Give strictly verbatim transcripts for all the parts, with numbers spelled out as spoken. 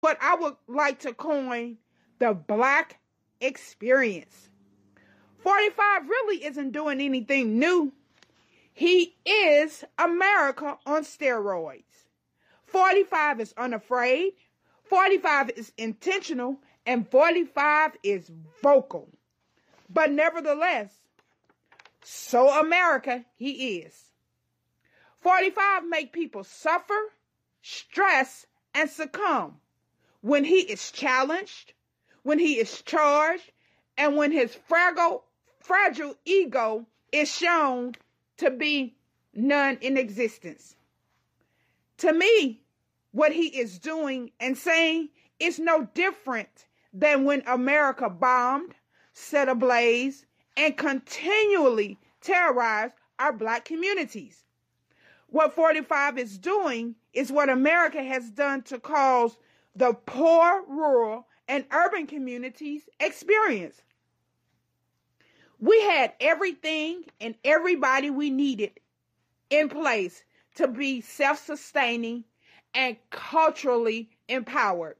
what I would like to coin the Black experience. forty-five really isn't doing anything new. He is America on steroids. forty-five is unafraid. forty-five is intentional. And forty-five is vocal. But nevertheless, so America he is. forty-five make people suffer, stress, and succumb when he is challenged, when he is charged, and when his fragile, fragile ego is shown to be none in existence. To me, what he is doing and saying is no different than when America bombed, set ablaze, and continually terrorized our Black communities. What forty-five is doing is what America has done to cause the poor, rural, and urban communities experience. We had everything and everybody we needed in place to be self-sustaining and culturally empowered.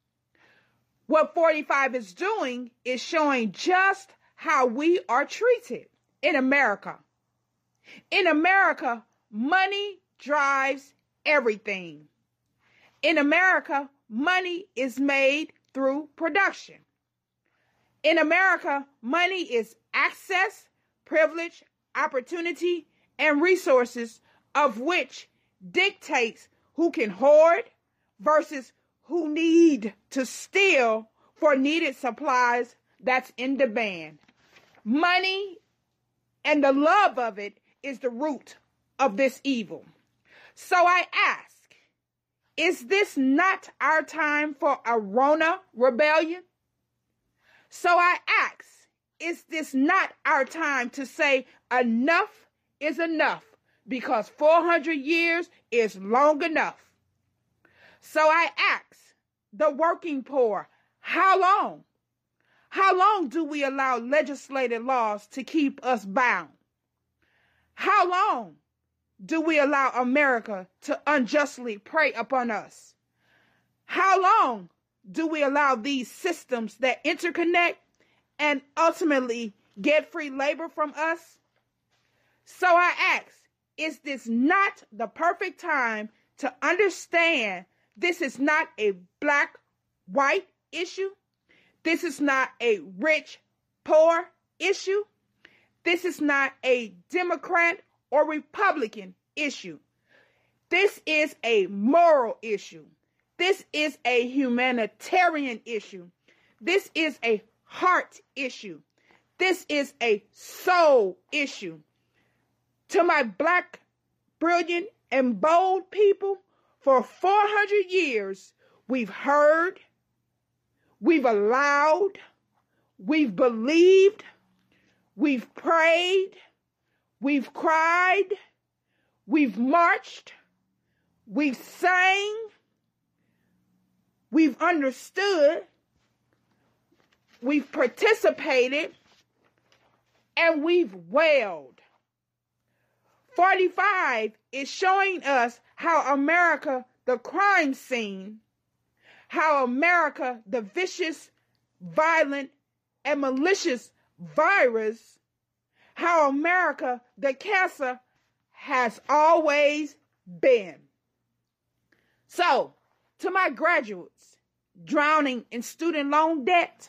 What forty-five is doing is showing just how we are treated in America. In America, money drives everything. In America, money is made through production. In America, money is access, privilege, opportunity, and resources of which dictates who can hoard versus who need to steal for needed supplies that's in demand. Money and the love of it is the root of this evil. So I ask, is this not our time for a Rona rebellion? So I ask, is this not our time to say enough is enough because four hundred years is long enough? So I ask the working poor, how long? How long do we allow legislated laws to keep us bound? How long do we allow America to unjustly prey upon us? How long do we allow these systems that interconnect and ultimately get free labor from us? So I ask, is this not the perfect time to understand this is not a black-white issue? This is not a rich-poor issue. This is not a Democrat or Republican issue. This is a moral issue. This is a humanitarian issue. This is a heart issue. This is a soul issue. To my Black, brilliant, and bold people, for four hundred years, we've heard, we've allowed, we've believed, we've prayed, we've cried, we've marched, we've sang, we've understood, we've participated, and we've wailed. forty-five is showing us how America, the crime scene, how America, the vicious, violent, and malicious virus, how America, the cancer, has always been. So, to my graduates drowning in student loan debt,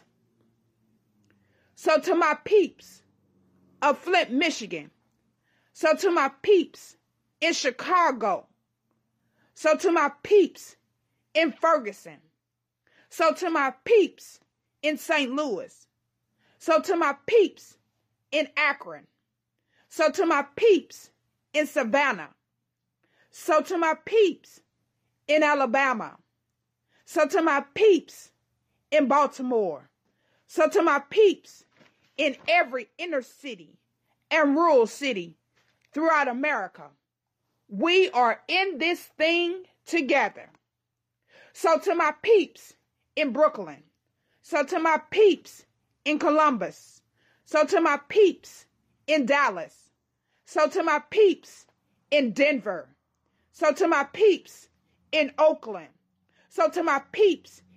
so to my peeps of Flint, Michigan, so to my peeps in Chicago, so to my peeps in Ferguson, so to my peeps in Saint Louis, so to my peeps in Akron, so to my peeps in Savannah, so to my peeps in Alabama, so to my peeps in Baltimore, so to my peeps in every inner city and rural city throughout America, we are in this thing together. So to my peeps in Brooklyn, so to my peeps in Columbus, so to my peeps in Dallas, so to my peeps in Denver, so to my peeps in Oakland, So to my peeps,